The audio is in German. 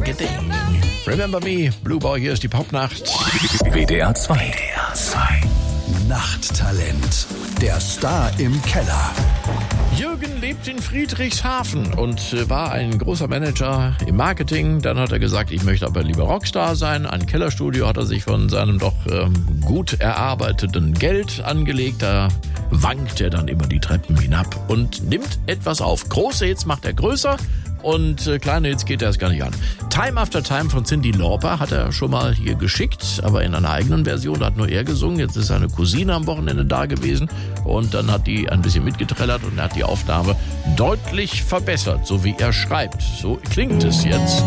Ding. Remember Me, Blue Boy, hier ist die Popnacht. WDR 2. Nachttalent. Der Star im Keller. Jürgen lebt in Friedrichshafen und war ein großer Manager im Marketing. Dann hat er gesagt, ich möchte aber lieber Rockstar sein. Ein Kellerstudio hat er sich von seinem doch gut erarbeiteten Geld angelegt. Da wankt er dann immer die Treppen hinab und nimmt etwas auf. Große Hits macht er größer und kleine Hits geht er erst gar nicht an. Time After Time von Cyndi Lauper hat er schon mal hier geschickt, aber in einer eigenen Version, da hat nur er gesungen. Jetzt ist seine Cousine am Wochenende da gewesen und dann hat die ein bisschen mitgetrellert und er hat die Aufnahme deutlich verbessert, so wie er schreibt. So klingt es jetzt.